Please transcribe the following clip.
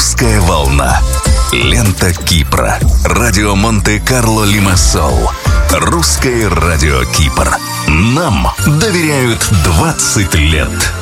Русская волна. Лента Кипра. Радио Монте-Карло Лимассол. Русское радио Кипр. Нам доверяют 20 лет.